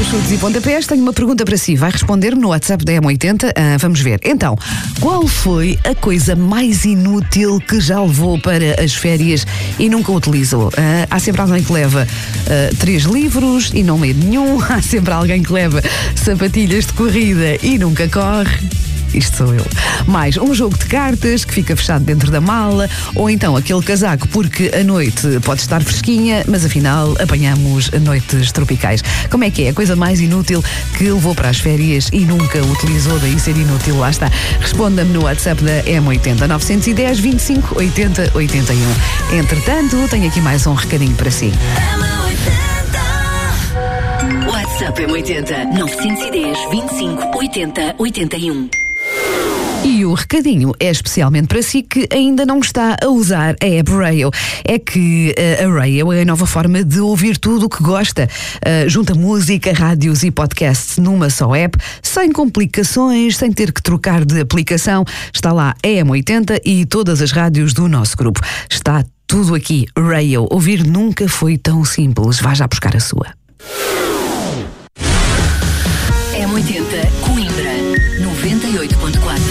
chutes e pontapés, tenho uma pergunta para si. Vai responder no WhatsApp da M80. Vamos ver. Então, qual foi a coisa mais inútil que já levou para as férias e nunca utilizou? Há sempre alguém que leva 3 livros e não lê nenhum. Há sempre alguém que leva sapatilhas de corrida e nunca corre. Isto sou eu. Mais um jogo de cartas que fica fechado dentro da mala, ou então aquele casaco porque a noite pode estar fresquinha, mas afinal apanhamos noites tropicais. Como é que é? A coisa mais inútil que levou para as férias e nunca utilizou, daí ser inútil, lá está. Responda-me no WhatsApp da M80 910 25 80 81. Entretanto, tenho aqui mais um recadinho para si. WhatsApp M80 910 25 80 81. E o recadinho é especialmente para si que ainda não está a usar a app Rail. É que a Rail é a nova forma de ouvir tudo o que gosta. Junta música, rádios e podcasts numa só app, sem complicações, sem ter que trocar de aplicação. Está lá a M80 e todas as rádios do nosso grupo. Está tudo aqui. Rail. Ouvir nunca foi tão simples. Vá já buscar a sua. M80 Coimbra 98.4.